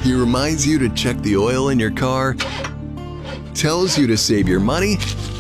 He reminds you to check the oil in your car, tells you to save your money,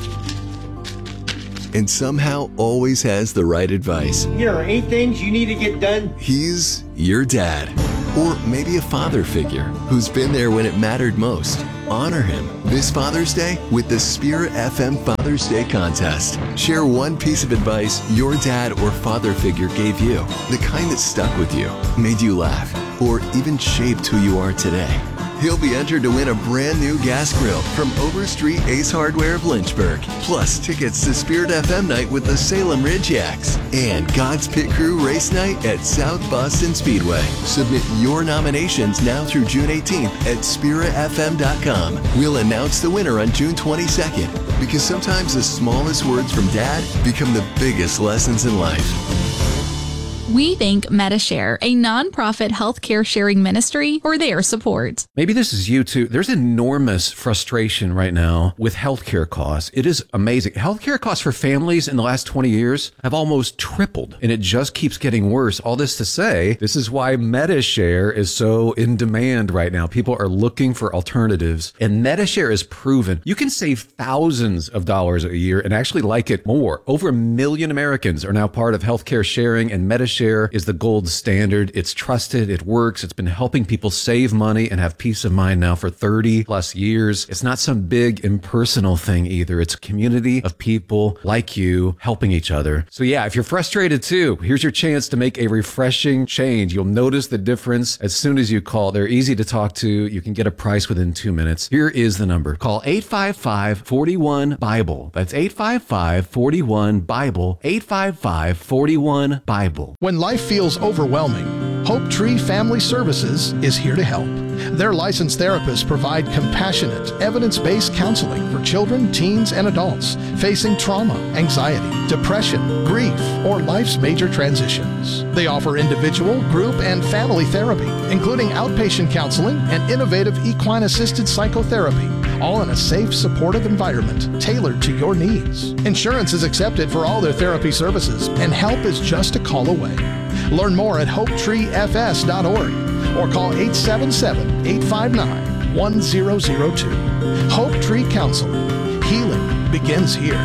and somehow always has the right advice. Here are 8 things you need to get done. He's your dad, or maybe a father figure who's been there when it mattered most. Honor him this Father's Day with the Spirit FM Father's Day contest. Share one piece of advice your dad or father figure gave you, the kind that stuck with you, made you laugh, or even shaped who you are today. He'll be entered to win a brand new gas grill from Overstreet Ace Hardware of Lynchburg, plus tickets to Spirit FM night with the Salem Ridge Yaks and God's Pit Crew race night at South Boston Speedway. Submit your nominations now through June 18th at spiritfm.com. We'll announce the winner on June 22nd, because sometimes the smallest words from Dad become the biggest lessons in life. We thank Medishare, a nonprofit healthcare sharing ministry, for their support. Maybe this is you too. There's enormous frustration right now with healthcare costs. It is amazing. Healthcare costs for families in the last 20 years have almost tripled, and it just keeps getting worse. All this to say, this is why Medishare is so in demand right now. People are looking for alternatives, and Medishare is proven you can save thousands of dollars a year and actually like it more. Over 1 million Americans are now part of healthcare sharing, and Medishare is the gold standard. It's trusted. It works. It's been helping people save money and have peace of mind now for 30 plus years. It's not some big impersonal thing either. It's a community of people like you helping each other. So yeah, if you're frustrated too, here's your chance to make a refreshing change. You'll notice the difference as soon as you call. They're easy to talk to. You can get a price within 2 minutes. Here is the number. Call 855-41-BIBLE. That's 855-41-BIBLE. 855-41-BIBLE. When life feels overwhelming, Hope Tree Family Services is here to help. Their licensed therapists provide compassionate, evidence-based counseling for children, teens, and adults facing trauma, anxiety, depression, grief, or life's major transitions. They offer individual, group, and family therapy, including outpatient counseling and innovative equine-assisted psychotherapy, all in a safe, supportive environment tailored to your needs. Insurance is accepted for all their therapy services, and help is just a call away. Learn more at hopetreefs.org or call 877-859-1002. Hope Tree Counseling. Healing begins here.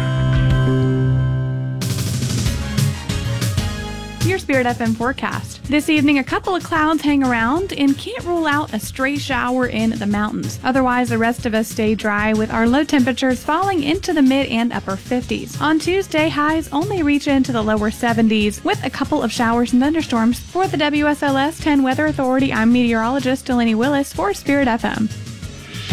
Your Spirit FM forecast. This evening, a couple of clouds hang around and can't rule out a stray shower in the mountains. Otherwise, the rest of us stay dry with our low temperatures falling into the mid and upper 50s. On Tuesday, highs only reach into the lower 70s with a couple of showers and thunderstorms. For the WSLS 10 Weather Authority, I'm meteorologist Delaney Willis for Spirit FM.